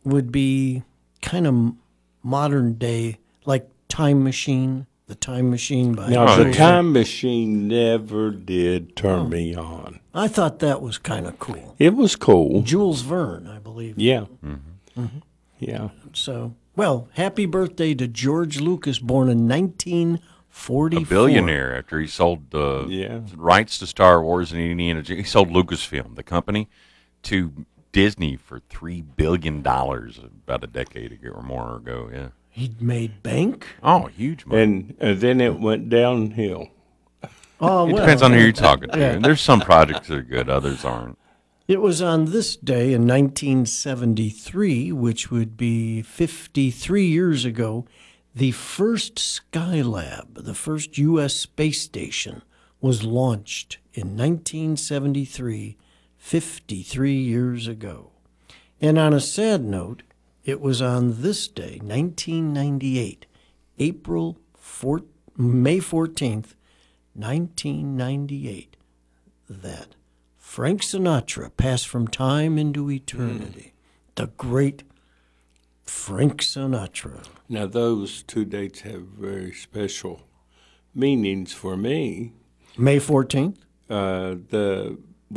would be kind of modern day, like Time Machine, the Time Machine by Now, the Jules. Time Machine never did turn me on. I thought that was kind of cool. It was cool. Jules Verne, I believe. Yeah. Mm-hmm. Yeah. So, well, happy birthday to George Lucas, born in 1944. A billionaire after he sold the rights to Star Wars and Indiana Jones. He sold Lucasfilm, the company, to Disney for $3 billion about a decade ago or more ago. Yeah. He made bank? Oh, huge money. And then it went downhill. Oh, It well, depends on who you're talking to. yeah. And there's some projects that are good, others aren't. It was on this day in 1973, which would be 53 years ago, the first Skylab, the first U.S. space station, was launched in 1973, 53 years ago. And on a sad note, it was on this day, 1998, May 14th, 1998, that Frank Sinatra passed from time into eternity. The great Frank Sinatra. Now, those two dates have very special meanings for me. May 14th? The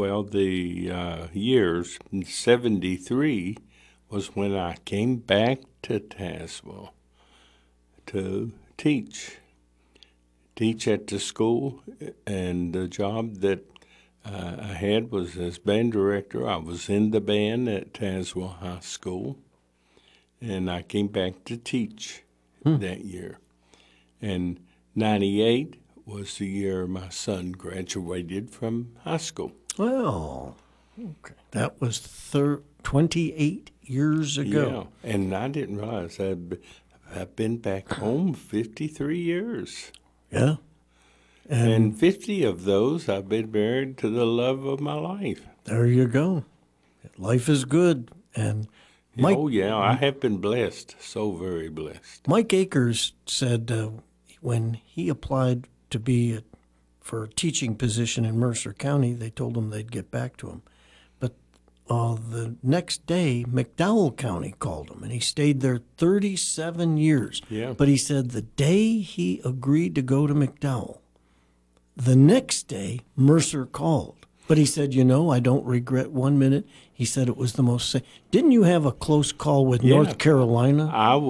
years, 73 was when I came back to Tazewell to teach at the school, and the job that I had was as band director. I was in the band at Tazewell High School, and I came back to teach that year. And 98 was the year my son graduated from high school. Well, okay. That was 28 years ago. Yeah, and I didn't realize I've been back home 53 years. Yeah. And 50 of those I've been married to the love of my life. There you go. Life is good. And Mike, I have been blessed, so very blessed. Mike Akers said when he applied to be for a teaching position in Mercer County, they told him they'd get back to him. But the next day, McDowell County called him, and he stayed there 37 years. Yeah. But he said the day he agreed to go to McDowell, the next day, Mercer called. But he said, I don't regret 1 minute. He said it was the most safe. Didn't you have a close call with North Carolina?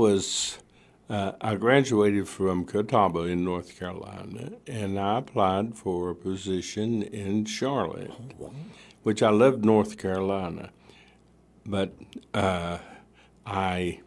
I graduated from Catawba in North Carolina, and I applied for a position in Charlotte, which I loved North Carolina. But I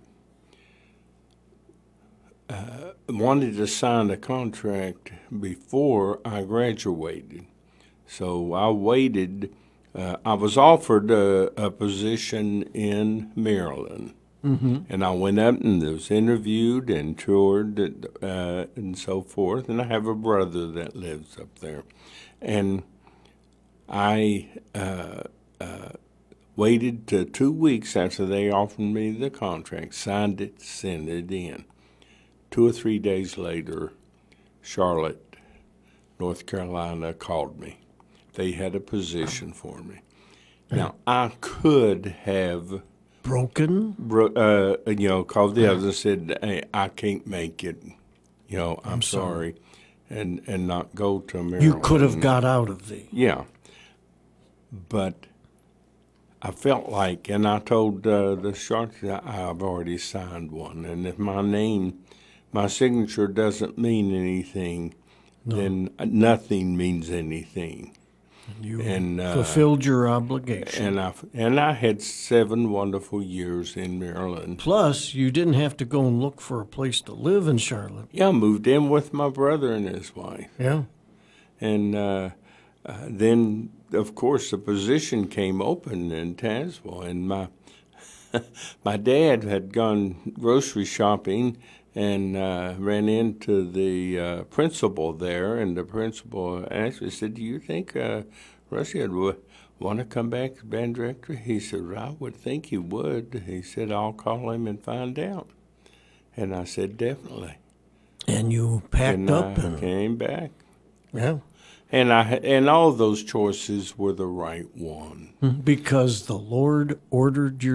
wanted to sign a contract before I graduated. So I waited. I was offered a position in Maryland. Mm-hmm. And I went up and was interviewed and toured and so forth. And I have a brother that lives up there. And I waited 2 weeks after they offered me the contract, signed it, sent it in. 2 or 3 days later, Charlotte, North Carolina, called me. They had a position for me. Now, I could have broken? Called the others and said, hey, I can't make it. I'm sorry. And not go to Maryland. You could have got out of the... Yeah. But I felt like, and I told the Sharks that I've already signed one. And if my signature doesn't mean anything, then nothing means anything. You fulfilled your obligation. And I had 7 wonderful years in Maryland. Plus, you didn't have to go and look for a place to live in Charlotte. Yeah, I moved in with my brother and his wife. Yeah. And then, of course, the position came open in Tazewell. And my dad had gone grocery shopping and ran into the principal there, and the principal actually said, do you think Rusty would want to come back as band director? He said, I would think he would. He said, I'll call him and find out. And I said, definitely. And you packed up and came back. Yeah. And all those choices were the right one. Because the Lord ordered your